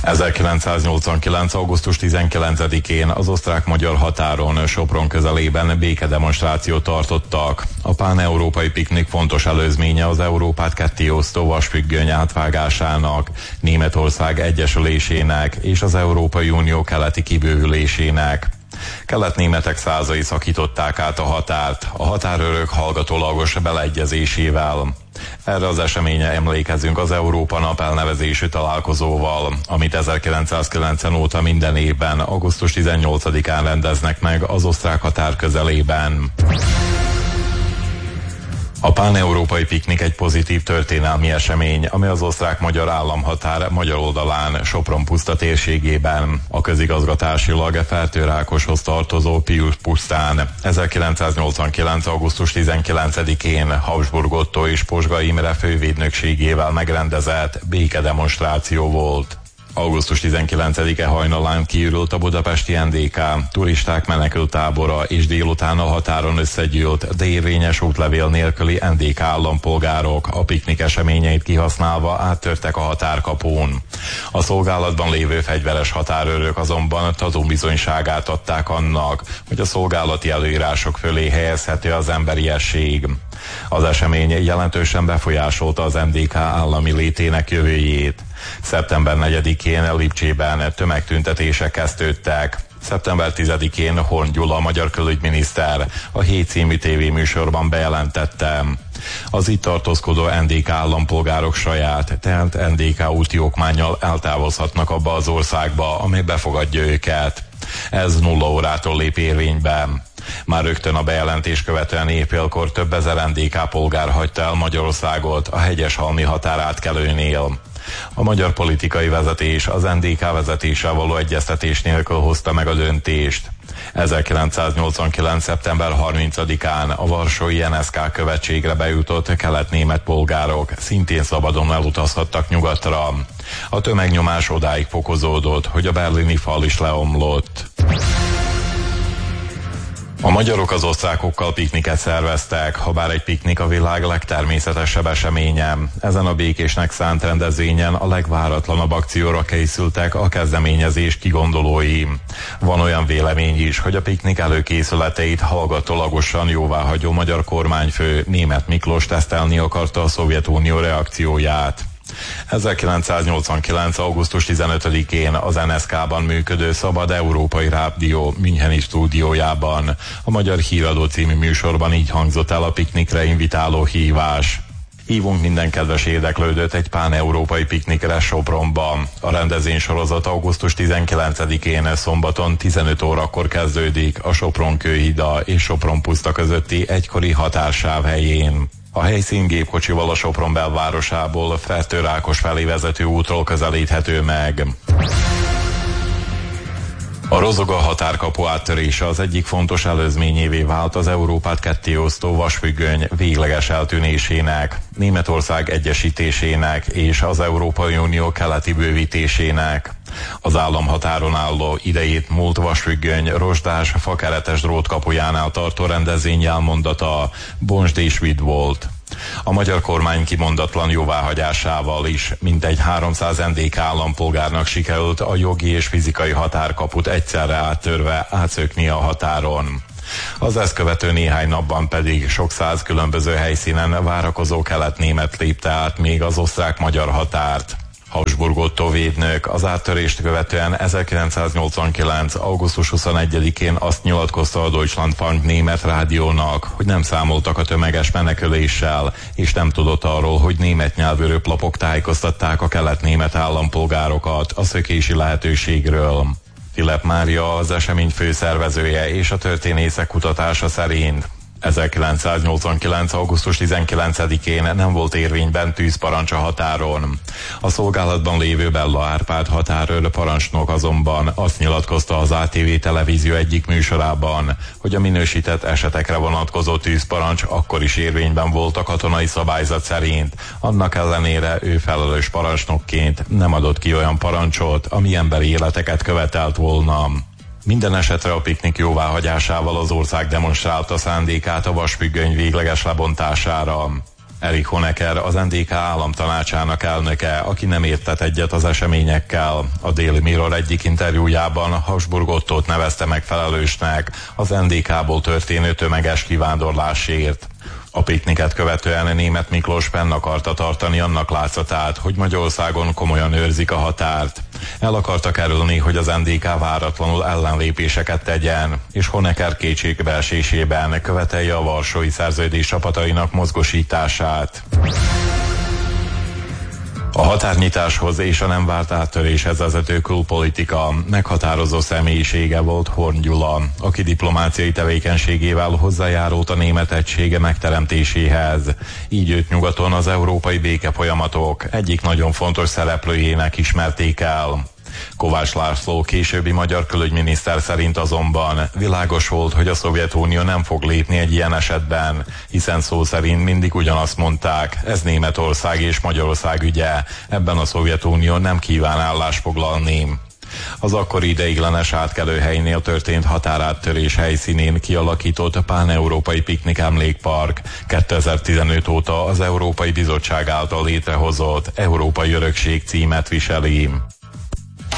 1989. augusztus 19-én az osztrák-magyar határon Sopron közelében békedemonstrációt tartottak. A pán-európai piknik fontos előzménye az Európát kettéosztó vasfüggöny átvágásának, Németország egyesülésének és az Európai Unió keleti kibővülésének. Kelet-németek százai szakították át a határt, a határőrök hallgatólagos beleegyezésével. Erre az eseményre emlékezünk az Európa Nap elnevezésű találkozóval, amit 1990 óta minden évben, augusztus 18-án rendeznek meg az osztrák határ közelében. A pán-európai piknik egy pozitív történelmi esemény, ami az osztrák-magyar államhatár magyar oldalán, Sopron puszta térségében, a közigazgatásilag Fertőrákoshoz tartozó Pius pusztán 1989. augusztus 19-én Habsburg Ottó és Pozsga Imre fővédnökségével megrendezett békedemonstráció volt. Augusztus 19-e hajnalán kiürült a budapesti NDK, turisták menekülttábora és délután a határon összegyűlt, de érvényes útlevél nélküli NDK állampolgárok a piknik eseményeit kihasználva áttörtek a határkapun. A szolgálatban lévő fegyveres határőrök azonban tanúbizonyságát adták annak, hogy a szolgálati előírások fölé helyezhető az emberiesség. Az esemény jelentősen befolyásolta az NDK állami létének jövőjét. Szeptember 4-én Lipcsében tömegtüntetések kezdődtek. Szeptember 10-én Horn Gyula, magyar külügyminiszter a Hét című tévéműsorban bejelentette: az itt tartózkodó NDK állampolgárok saját, tehát NDK úti okmánnyal eltávozhatnak abba az országba, amely befogadja őket. Ez 0 órától lép érvénybe. Már rögtön a bejelentés követően éjfélkor több ezer NDK polgár hagyta el Magyarországot a Hegyeshalmi határátkelőnél. A magyar politikai vezetés az NDK vezetéssel való egyeztetés nélkül hozta meg a döntést. 1989. szeptember 30-án a varsói NSK követségre bejutott kelet-német polgárok szintén szabadon elutazhattak nyugatra. A tömegnyomás odáig fokozódott, hogy a berlini fal is leomlott. A magyarok az osztrákokkal pikniket szerveztek, habár egy piknik a világ legtermészetesebb eseménye. Ezen a békésnek szánt rendezvényen a legváratlanabb akcióra készültek a kezdeményezés kigondolói. Van olyan vélemény is, hogy a piknik előkészületeit hallgatólagosan jóváhagyó magyar kormányfő Németh Miklós tesztelni akarta a Szovjetunió reakcióját. 1989. augusztus 15-én az NSK-ban működő Szabad Európai Rádió Müncheni stúdiójában a Magyar Híradó című műsorban így hangzott el a piknikre invitáló hívás: hívunk minden kedves érdeklődőt egy pán-európai piknikre Sopronban. A rendezvénysorozat augusztus 19-én szombaton 15 órakor kezdődik a Sopron-Kőhida és Sopron puszta közötti egykori határsáv helyén. A helyszín gépkocsival a Sopron belvárosából Fertőrákos felé vezető útról közelíthető meg. A Rozoga határkapu áttörése az egyik fontos előzményévé vált az Európát kettéosztó vasfüggöny végleges eltűnésének, Németország egyesítésének és az Európai Unió keleti bővítésének. Az államhatáron álló idejét múlt vasfüggöny rozsdás, fakeretes drótkapujánál tartó rendezvény jelmondata Bonsd és vidd volt. A magyar kormány kimondatlan jóváhagyásával is mintegy 300 NDK állampolgárnak sikerült a jogi és fizikai határkaput egyszerre áttörve átszökni a határon. Az ezt követő néhány napban pedig sok száz különböző helyszínen várakozó kelet-német lépte át még az osztrák-magyar határt. Habsburg Ottó védnök az áttörést követően 1989. augusztus 21-én azt nyilatkozta a Deutschlandfunk német rádiónak, hogy nem számoltak a tömeges meneküléssel, és nem tudott arról, hogy német nyelvű röplapok tájékoztatták a kelet-német állampolgárokat a szökési lehetőségről. Tilep Mária az esemény főszervezője és a történészek kutatása szerint 1989. augusztus 19-én nem volt érvényben tűzparancs a határon. A szolgálatban lévő Bella Árpád határőr parancsnok azonban azt nyilatkozta az ATV televízió egyik műsorában, hogy a minősített esetekre vonatkozó tűzparancs akkor is érvényben volt a katonai szabályzat szerint. Annak ellenére ő felelős parancsnokként nem adott ki olyan parancsot, ami emberi életeket követelt volna. Minden esetre a piknik jóváhagyásával az ország demonstrálta szándékát a vasfüggöny végleges lebontására. Erich Honecker, az NDK államtanácsának elnöke, aki nem értett egyet az eseményekkel. A Daily Mirror egyik interjújában Habsburg Ottót nevezte meg felelősnek az NDK-ból történő tömeges kivándorlásért. A pikniket követően Németh Miklós fenn akarta tartani annak látszatát, hogy Magyarországon komolyan őrzik a határt. El akarta kerülni, hogy az NDK váratlanul ellenlépéseket tegyen, és Honecker kétségbeesésében követelje a Varsói Szerződés csapatainak mozgósítását. A határnyitáshoz és a nem várt áttöréshez vezető külpolitika meghatározó személyisége volt Horn Gyula, aki diplomáciai tevékenységével hozzájárult a német egysége megteremtéséhez. Így őt nyugaton az európai békefolyamatok egyik nagyon fontos szereplőjének ismerték el. Kovács László későbbi magyar külügyminiszter szerint azonban világos volt, hogy a Szovjetunió nem fog lépni egy ilyen esetben, hiszen szó szerint mindig ugyanazt mondták, ez Németország és Magyarország ügye, ebben a Szovjetunió nem kíván állást foglalni. Az akkori ideiglenes átkelőhelynél történt határáttörés helyszínén kialakított pán-európai piknik emlékpark 2015 óta az Európai Bizottság által létrehozott Európai Örökség címet viseli.